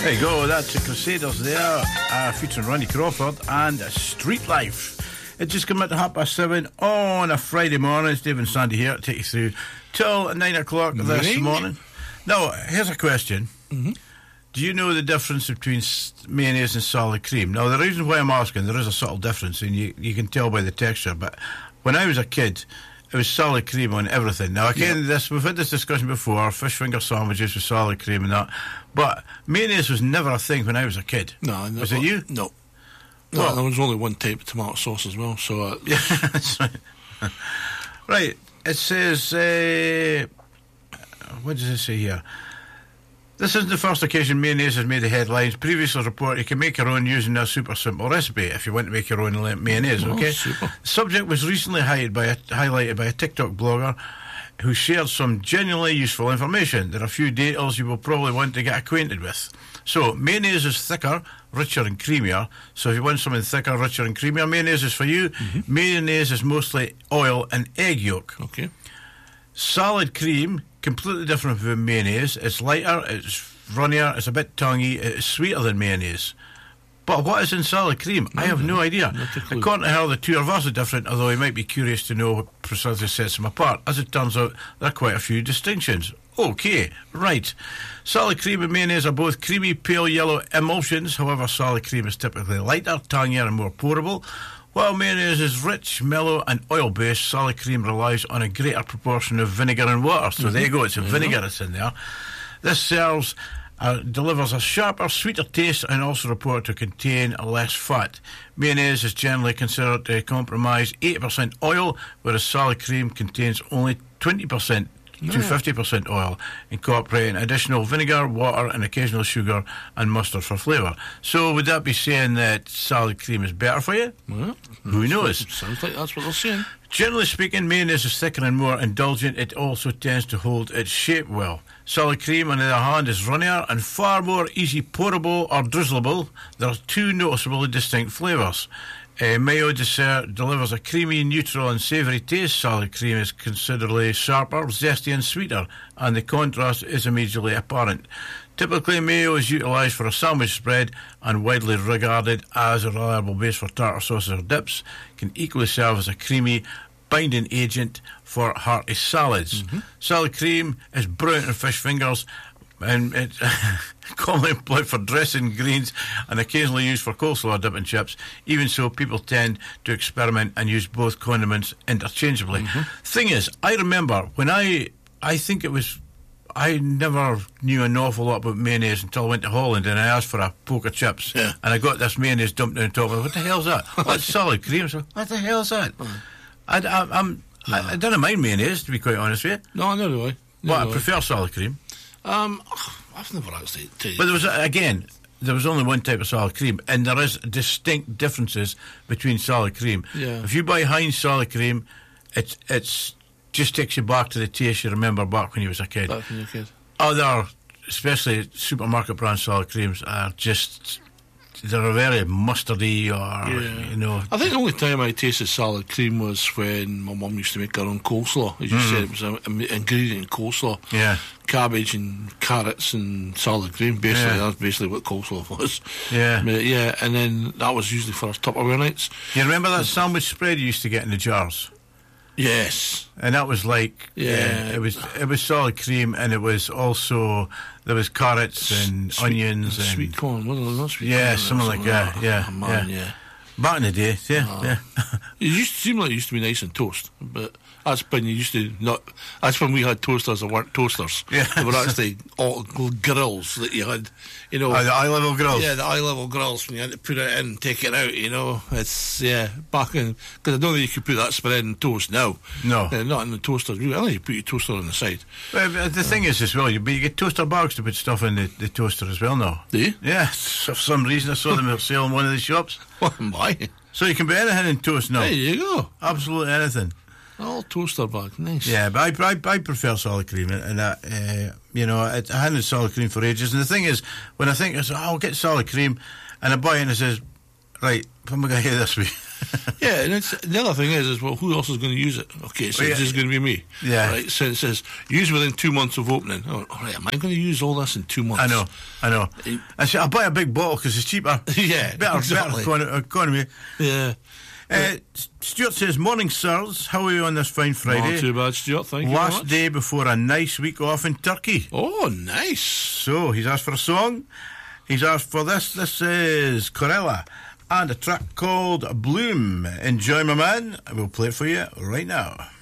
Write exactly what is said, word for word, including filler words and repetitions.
There you go, that's the Crusaders there, uh, featuring Ronnie Crawford and Street Life. It just come at half past seven on a Friday morning. It's Dave and Sandy here to take you through till nine o'clock Morning. this morning. Now, here's a question. Mm-hmm. Do you know the difference between mayonnaise and solid cream? Now, the reason why I'm asking, there is a subtle difference, and you, you can tell by the texture, but when I was a kid, it was solid cream on everything. Now, again, Yeah. this we've had this discussion before, fish finger sandwiches with solid cream and that, but mayonnaise was never a thing when I was a kid. No, no. Was it you? No. No, Well- there was only one type of tomato sauce as well, so... Uh, Yeah, that's right. Right, it says, uh, what does it say here? This isn't the first occasion mayonnaise has made the headlines. Previously reported you can make your own using a super simple recipe if you want to make your own la- mayonnaise, Oh, okay? super. The subject was recently highlighted by, a, highlighted by a TikTok blogger who shared some genuinely useful information. There are a few details you will probably want to get acquainted with. So, mayonnaise is thicker, richer and creamier. So if you want something thicker, richer and creamier, mayonnaise is for you. Mm-hmm. Mayonnaise is mostly oil and egg yolk. okay. Solid cream, completely different from mayonnaise. It's lighter, it's runnier, it's a bit tangy, it's sweeter than mayonnaise. But what is in solid cream? I have no idea. not a clue. According to her, the two are vastly different, although you might be curious to know what precisely sets them apart. As it turns out, there are quite a few distinctions. Okay, right. Solid cream and mayonnaise are both creamy, pale yellow emulsions. However, solid cream is typically lighter, tangier and more pourable. While mayonnaise is rich, mellow and oil-based, solid cream relies on a greater proportion of vinegar and water. So there you go, it's a vinegar that's in there. This serves, uh, delivers a sharper, sweeter taste and also reported to contain less fat. Mayonnaise is generally considered to comprise eighty percent oil, whereas solid cream contains only twenty percent to fifty percent oil, incorporating additional vinegar, water and occasional sugar and mustard for flavour. So would that be saying that solid cream is better for you? Well, Who knows? sounds like that's what they're saying. Generally speaking, mayonnaise is thicker and more indulgent. It also tends to hold its shape well. Solid cream, on the other hand, is runnier and far more easy pourable or drizzleable. There are two noticeably distinct flavours. Uh, mayo dessert delivers a creamy, neutral and savoury taste. Solid cream is considerably sharper, zesty and sweeter, and the contrast is immediately apparent. Typically, mayo is utilised for a sandwich spread and widely regarded as a reliable base for tartar sauces or dips. Can equally serve as a creamy binding agent for hearty salads. Mm-hmm. Solid cream is brilliant in fish fingers and it's commonly employed for dressing greens and occasionally used for coleslaw dip and chips. Even so, people tend to experiment and use both condiments interchangeably. Mm-hmm. Thing is, I remember when I, I think it was, I never knew an awful lot about mayonnaise until I went to Holland and I asked for a poke of chips. Yeah. And I got this mayonnaise dumped down the top. I went, what the hell's that? What's solid cream? So, what the hell's that? I, I, I'm, I, I don't mind mayonnaise, to be quite honest with you. No, not really. But I Not really. prefer solid cream. Um, I've never actually... T- But there was, again, there was only one type of solid cream, and there is distinct differences between solid cream. Yeah. If you buy Heinz solid cream, it's it's just takes you back to the taste you remember back when you was a kid. back when you were a kid. Other, especially supermarket brand solid creams, are just, they're very mustardy or, Yeah. you know... I think the only time I tasted solid cream was when my mum used to make her own coleslaw. As you said, it was an ingredient in coleslaw. Yeah. Cabbage and carrots and solid cream. Basically, Yeah. that's basically what coleslaw was. Yeah. But, yeah, and then that was usually for our Tupperware nights. You remember that sandwich spread you used to get in the jars? Yes. And that was like, Yeah. uh, it was it was solid cream, and it was also, there was carrots and Sweet- onions and sweet corn. Wasn't it? Not sweet Yeah, corn, something like that, Oh, yeah, man, yeah. yeah. back in the day, yeah, Oh. yeah. It used to seem like it used to be nice and toast, but that's when you used to not. That's when we had toasters that weren't toasters. Yeah. They were actually all grills that you had, you know. Oh, the eye level grills. Yeah, the eye level grills when you had to put it in and take it out, you know. It's, yeah, back in. Because I don't think you could put that spread in toast now. No. Uh, not in the toaster. I think you put your toaster on the side. Well, but the thing is as well, you, but you get toaster bags to put stuff in the, the toaster as well now. Do you? Yeah, for some reason I saw them for sale in one of the shops. What am I? So you can put anything in toast now. There you go. Absolutely anything. All toaster bag. Nice. Yeah, but I, I, I prefer solid cream, and, and that, uh, you know, I, I hadn't had solid cream for ages. And the thing is, when I think, I say, oh, I'll get solid cream, and I buy it and it says, right, what am I going to get this week? Yeah, and it's, the other thing is, is well, who else is going to use it? Okay, so Well, it's yeah. just going to be me. Yeah. Right. So it says use within two months of opening. Oh, all right. Am I going to use all this in two months? I know, I know. Eh, I say I'll buy a big bottle because it's cheaper. Yeah, better, exactly. better econ- economy. Yeah. Uh, Stuart says, "Morning, sirs. How are you on this fine Friday? Not too bad, Stuart. Thank you very Last much. day before a nice week off in Turkey." Oh, nice. So he's asked for a song. He's asked for this. This is Corella and a track called Bloom. Enjoy, my man. I will play it for you right now.